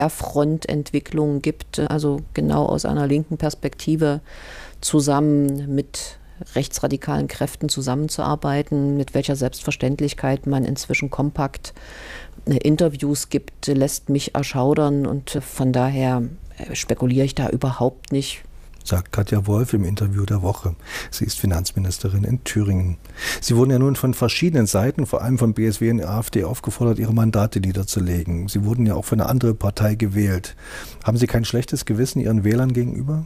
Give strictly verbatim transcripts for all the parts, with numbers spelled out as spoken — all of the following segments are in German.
Frontentwicklung gibt, also genau aus einer linken Perspektive zusammen mit rechtsradikalen Kräften zusammenzuarbeiten, mit welcher Selbstverständlichkeit man inzwischen kompakt Interviews gibt, lässt mich erschaudern und von daher spekuliere ich da überhaupt nicht. Sagt Katja Wolf im Interview der Woche. Sie ist Finanzministerin in Thüringen. Sie wurden ja nun von verschiedenen Seiten, vor allem von B S W und AfD, aufgefordert, ihre Mandate niederzulegen. Sie wurden ja auch für eine andere Partei gewählt. Haben Sie kein schlechtes Gewissen Ihren Wählern gegenüber?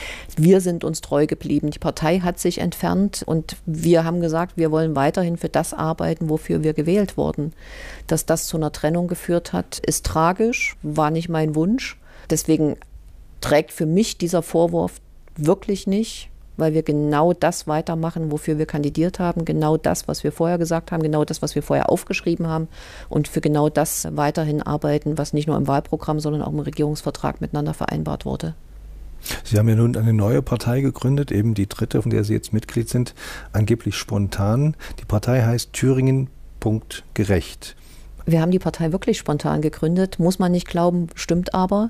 Wir sind uns treu geblieben. Die Partei hat sich entfernt und wir haben gesagt, wir wollen weiterhin für das arbeiten, wofür wir gewählt wurden. Dass das zu einer Trennung geführt hat, ist tragisch, war nicht mein Wunsch. Deswegen trägt für mich dieser Vorwurf wirklich nicht, weil wir genau das weitermachen, wofür wir kandidiert haben, genau das, was wir vorher gesagt haben, genau das, was wir vorher aufgeschrieben haben und für genau das weiterhin arbeiten, was nicht nur im Wahlprogramm, sondern auch im Regierungsvertrag miteinander vereinbart wurde. Sie haben ja nun eine neue Partei gegründet, eben die dritte, von der Sie jetzt Mitglied sind, angeblich spontan. Die Partei heißt Thüringen Punkt gerecht. Wir haben die Partei wirklich spontan gegründet, muss man nicht glauben, stimmt aber.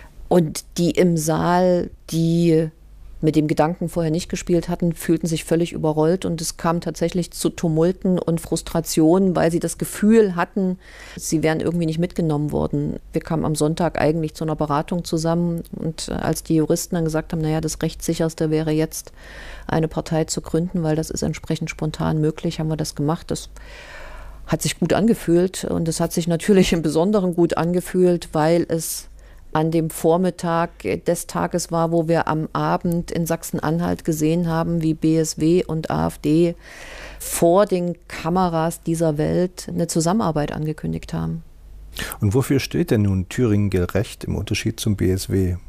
Und die im Saal, die mit dem Gedanken vorher nicht gespielt hatten, fühlten sich völlig überrollt und es kam tatsächlich zu Tumulten und Frustrationen, weil sie das Gefühl hatten, sie wären irgendwie nicht mitgenommen worden. Wir kamen am Sonntag eigentlich zu einer Beratung zusammen und als die Juristen dann gesagt haben, naja, das Rechtssicherste wäre jetzt eine Partei zu gründen, weil das ist entsprechend spontan möglich, haben wir das gemacht. Das hat sich gut angefühlt und es hat sich natürlich im Besonderen gut angefühlt, weil es an dem Vormittag des Tages war, wo wir am Abend in Sachsen-Anhalt gesehen haben, wie B S W und AfD vor den Kameras dieser Welt eine Zusammenarbeit angekündigt haben. Und wofür steht denn nun Thüringen gerecht im Unterschied zum B S W?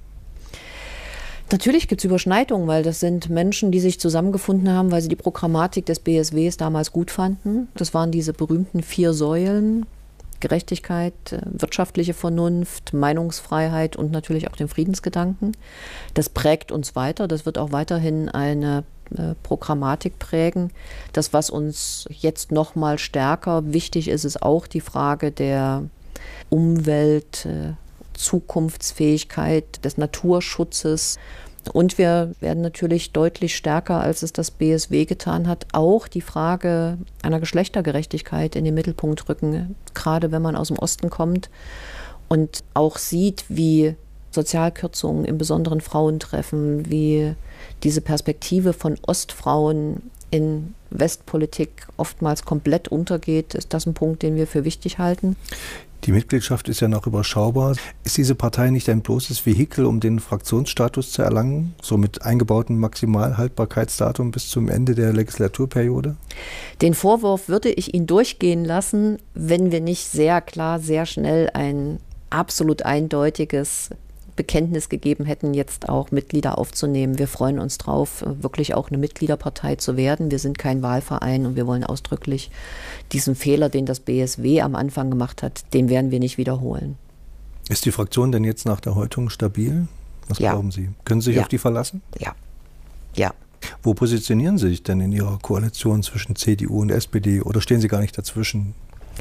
Natürlich gibt es Überschneidungen, weil das sind Menschen, die sich zusammengefunden haben, weil sie die Programmatik des B S Ws damals gut fanden. Das waren diese berühmten vier Säulen: Gerechtigkeit, wirtschaftliche Vernunft, Meinungsfreiheit und natürlich auch den Friedensgedanken. Das prägt uns weiter. Das wird auch weiterhin eine äh, Programmatik prägen. Das, was uns jetzt noch mal stärker wichtig ist, ist auch die Frage der Umwelt, äh, Zukunftsfähigkeit, des Naturschutzes. Und wir werden natürlich deutlich stärker, als es das B S W getan hat, auch die Frage einer Geschlechtergerechtigkeit in den Mittelpunkt rücken, gerade wenn man aus dem Osten kommt und auch sieht, wie Sozialkürzungen im Besonderen Frauen treffen, wie diese Perspektive von Ostfrauen in Westpolitik oftmals komplett untergeht, ist das ein Punkt, den wir für wichtig halten. Die Mitgliedschaft ist ja noch überschaubar. Ist diese Partei nicht ein bloßes Vehikel, um den Fraktionsstatus zu erlangen, so mit eingebautem Maximalhaltbarkeitsdatum bis zum Ende der Legislaturperiode? Den Vorwurf würde ich Ihnen durchgehen lassen, wenn wir nicht sehr klar, sehr schnell ein absolut eindeutiges Bekenntnis gegeben hätten, jetzt auch Mitglieder aufzunehmen. Wir freuen uns drauf, wirklich auch eine Mitgliederpartei zu werden. Wir sind kein Wahlverein und wir wollen ausdrücklich diesen Fehler, den das B S W am Anfang gemacht hat, den werden wir nicht wiederholen. Ist die Fraktion denn jetzt nach der Häutung stabil? Was ja. glauben Sie? Können Sie sich ja. auf die verlassen? Ja. Ja. Wo positionieren Sie sich denn in Ihrer Koalition zwischen C D U und S P D oder stehen Sie gar nicht dazwischen?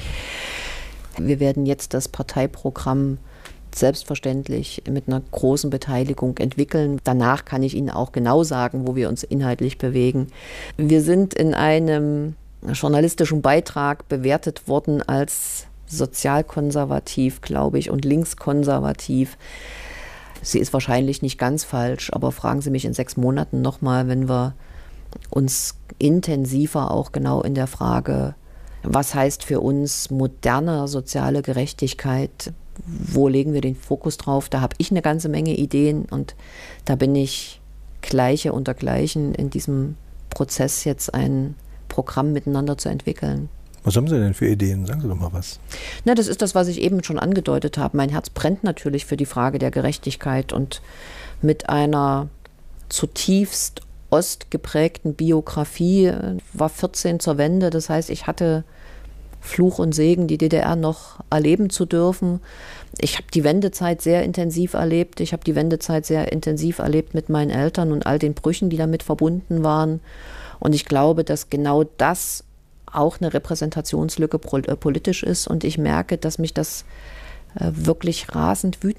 Wir werden jetzt das Parteiprogramm selbstverständlich mit einer großen Beteiligung entwickeln. Danach kann ich Ihnen auch genau sagen, wo wir uns inhaltlich bewegen. Wir sind in einem journalistischen Beitrag bewertet worden als sozialkonservativ, glaube ich, und linkskonservativ. Sie ist wahrscheinlich nicht ganz falsch, aber fragen Sie mich in sechs Monaten nochmal, wenn wir uns intensiver auch genau in der Frage, was heißt für uns moderne soziale Gerechtigkeit, wo legen wir den Fokus drauf? Da habe ich eine ganze Menge Ideen und da bin ich Gleiche unter Gleichen in diesem Prozess, jetzt ein Programm miteinander zu entwickeln. Was haben Sie denn für Ideen? Sagen Sie doch mal was. Na, das ist das, was ich eben schon angedeutet habe. Mein Herz brennt natürlich für die Frage der Gerechtigkeit und mit einer zutiefst ostgeprägten Biografie, war vierzehn zur Wende, das heißt, ich hatte Fluch und Segen, die D D R noch erleben zu dürfen. Ich habe die Wendezeit sehr intensiv erlebt. Ich habe die Wendezeit sehr intensiv erlebt mit meinen Eltern und all den Brüchen, die damit verbunden waren. Und ich glaube, dass genau das auch eine Repräsentationslücke politisch ist. Und ich merke, dass mich das äh, wirklich rasend wütend